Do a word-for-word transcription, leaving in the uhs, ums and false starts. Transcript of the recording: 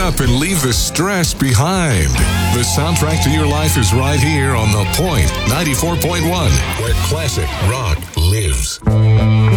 up and leave the stress behind. The soundtrack to your life is right here on The Point ninety-four point one, where classic rock lives.